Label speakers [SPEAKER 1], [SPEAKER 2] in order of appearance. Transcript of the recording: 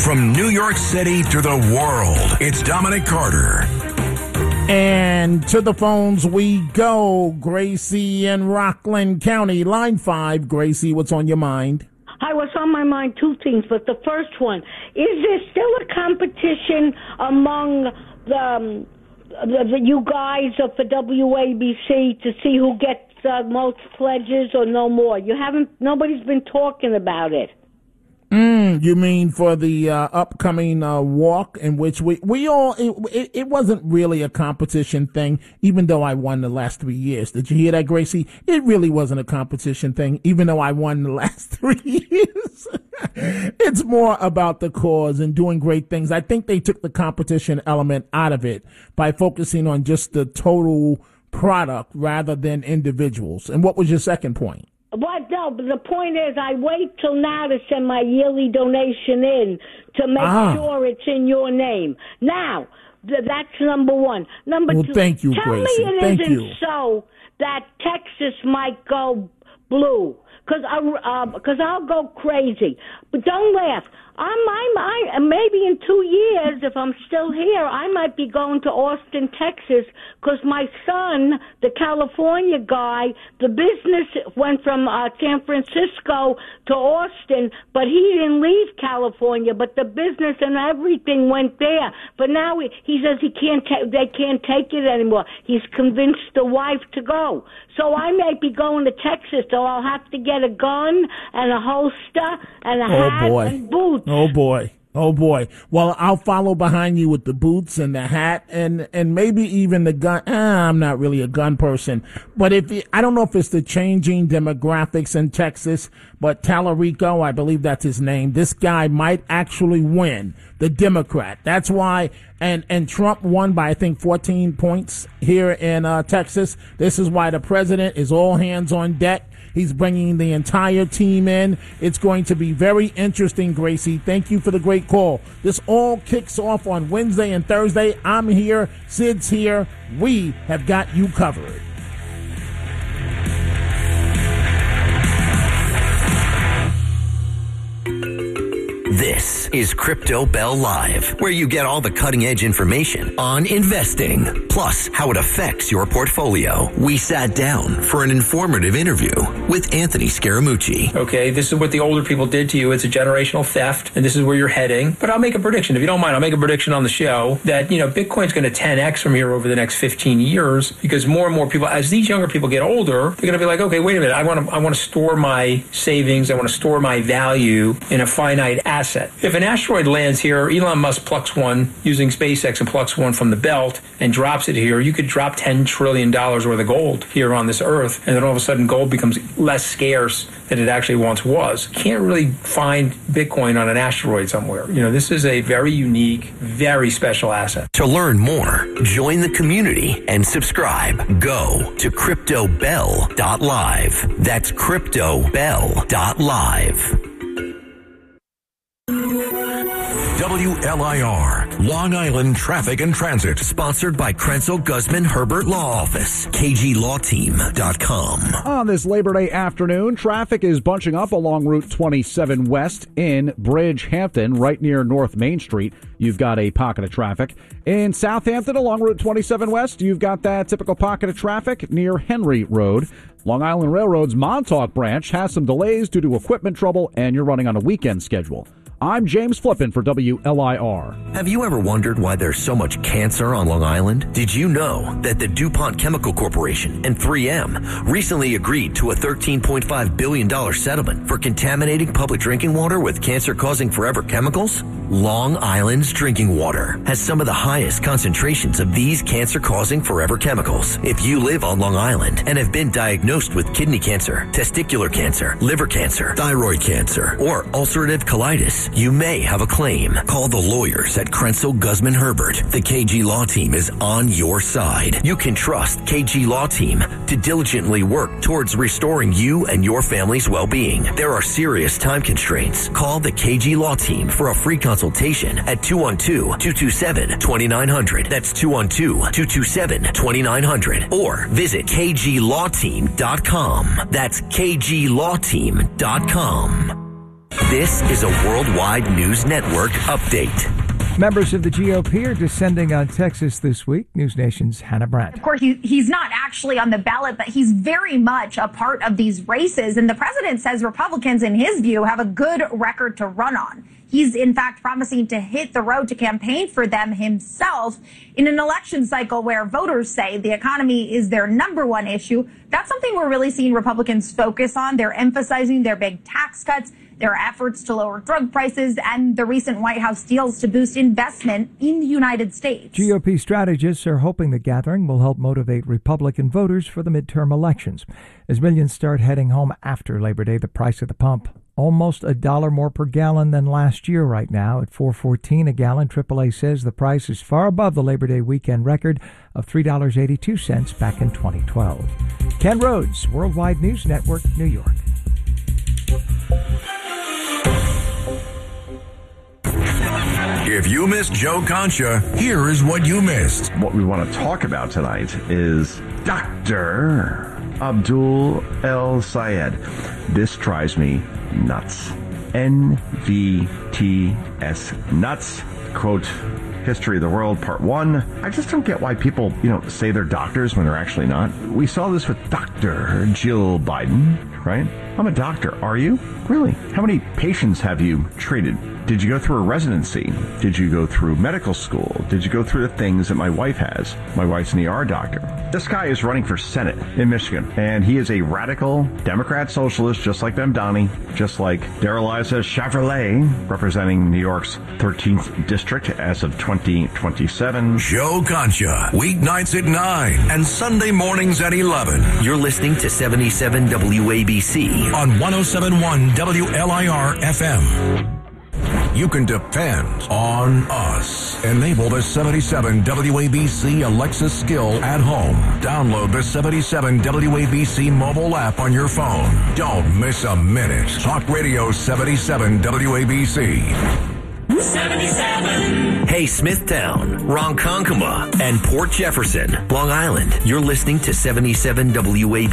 [SPEAKER 1] From New York City to the world, it's Dominic Carter.
[SPEAKER 2] And to the phones we go. Gracie in Rockland County, line 5. Gracie, what's on your mind?
[SPEAKER 3] Hi, what's on my mind? Two things, but the first one, is there still a competition among the you guys of the WABC to see who gets most pledges or no more? Nobody's been talking about it.
[SPEAKER 2] You mean for the upcoming walk in which we all, it wasn't really a competition thing, even though I won the last 3 years. Did you hear that, Gracie? It really wasn't a competition thing, even though I won the last 3 years. It's more about the cause and doing great things. I think they took the competition element out of it by focusing on just the total product rather than individuals. And what was your second point?
[SPEAKER 3] What? No, but the point is I wait till now to send my yearly donation in to make sure it's in your name. Now, that's number one. Number two,
[SPEAKER 2] thank you,
[SPEAKER 3] tell
[SPEAKER 2] Gracie.
[SPEAKER 3] me it isn't so that Texas might go blue, because I'll go crazy. But don't laugh. I maybe in 2 years, if I'm still here, I might be going to Austin, Texas, because my son, the California guy, the business went from San Francisco to Austin, but he didn't leave California, but the business and everything went there. But now he says they can't take it anymore. He's convinced the wife to go. So I may be going to Texas, so I'll have to get a gun and a holster and a hat and boots.
[SPEAKER 2] Oh, boy. Oh, boy. Well, I'll follow behind you with the boots and the hat and maybe even the gun. I'm not really a gun person. But I don't know if it's the changing demographics in Texas, but Tallarico, I believe that's his name, this guy might actually win, the Democrat. That's why, and Trump won by, I think, 14 points here in Texas. This is why the president is all hands on deck. He's bringing the entire team in. It's going to be very interesting, Gracie. Thank you for the great call. This all kicks off on Wednesday and Thursday. I'm here. Sid's here. We have got you covered.
[SPEAKER 4] This is Crypto Bell Live, where you get all the cutting-edge information on investing, plus how it affects your portfolio. We sat down for an informative interview with Anthony Scaramucci.
[SPEAKER 5] Okay, this is what the older people did to you. It's a generational theft, and this is where you're heading. But I'll make a prediction. If you don't mind, I'll make a prediction on the show that, Bitcoin's going to 10x from here over the next 15 years, because more and more people, as these younger people get older, they're going to be like, okay, wait a minute, I want to store my savings, I want to store my value in a finite asset. If an asteroid lands here, Elon Musk plucks one using SpaceX and plucks one from the belt and drops it here, you could drop $10 trillion worth of gold here on this earth, and then all of a sudden gold becomes less scarce than it actually once was. Can't really find Bitcoin on an asteroid somewhere. This is a very unique, very special asset.
[SPEAKER 4] To learn more, join the community and subscribe. Go to CryptoBell.live. That's CryptoBell.live.
[SPEAKER 1] WLIR, Long Island Traffic and Transit.
[SPEAKER 4] Sponsored by Krenzel Guzman Herbert Law Office, KGLawTeam.com.
[SPEAKER 6] On this Labor Day afternoon, traffic is bunching up along Route 27 West in Bridgehampton, right near North Main Street. You've got a pocket of traffic. In Southampton, along Route 27 West, you've got that typical pocket of traffic near Henry Road. Long Island Railroad's Montauk branch has some delays due to equipment trouble, and you're running on a weekend schedule. I'm James Flippin for WLIR.
[SPEAKER 4] Have you ever wondered why there's so much cancer on Long Island? Did you know that the DuPont Chemical Corporation and 3M recently agreed to a $13.5 billion settlement for contaminating public drinking water with cancer-causing forever chemicals? Long Island's drinking water has some of the highest concentrations of these cancer-causing forever chemicals. If you live on Long Island and have been diagnosed with kidney cancer, testicular cancer, liver cancer, thyroid cancer, or ulcerative colitis, you may have a claim. Call the lawyers at Krenzel Guzman Herbert. The KG Law Team is on your side. You can trust KG Law Team to diligently work towards restoring you and your family's well-being. There are serious time constraints. Call the KG Law Team for a free consultation at 212-227-2900. That's 212-227-2900. Or visit KGLawTeam.com. That's KGLawTeam.com. This is a Worldwide News Network update.
[SPEAKER 7] Members of the GOP are descending on Texas this week. News Nation's Hannah Brandt.
[SPEAKER 8] Of course, he's not actually on the ballot, but he's very much a part of these races. And the president says Republicans, in his view, have a good record to run on. He's, in fact, promising to hit the road to campaign for them himself in an election cycle where voters say the economy is their number one issue. That's something we're really seeing Republicans focus on. They're emphasizing their big tax cuts, their efforts to lower drug prices, and the recent White House deals to boost investment in the United States.
[SPEAKER 7] GOP strategists are hoping the gathering will help motivate Republican voters for the midterm elections. As millions start heading home after Labor Day, the price of the pump almost $1 more per gallon than last year right now at $4.14 a gallon. AAA says the price is far above the Labor Day weekend record of $3.82 back in 2012. Ken Rhodes, Worldwide News Network, New York.
[SPEAKER 1] If you missed Joe Concha, here is what you missed.
[SPEAKER 9] What we want to talk about tonight is Dr. Abdul El Sayed. This drives me nuts. NVTS nuts. Quote, History of the World, Part 1. I just don't get why people, say they're doctors when they're actually not. We saw this with Dr. Jill Biden, right? I'm a doctor. Are you? Really? How many patients have you treated? Did you go through a residency? Did you go through medical school? Did you go through the things that my wife has? My wife's an ER doctor. This guy is running for Senate in Michigan, and he is a radical Democrat socialist, just like Mamdani, just like Darrell-Issa Chevrolet, representing New York's 13th district as of 2027.
[SPEAKER 1] Joe Concha, weeknights at 9 and Sunday mornings at 11.
[SPEAKER 4] You're listening to 77 WABC
[SPEAKER 1] on 107.1 WLIR FM. You can depend on us. Enable the 77 WABC Alexa skill at home. Download the 77 WABC mobile app on your phone. Don't miss a minute. Talk Radio 77 WABC.
[SPEAKER 4] 77. Hey, Smithtown, Ronkonkoma, and Port Jefferson, Long Island. You're listening to 77 WABC.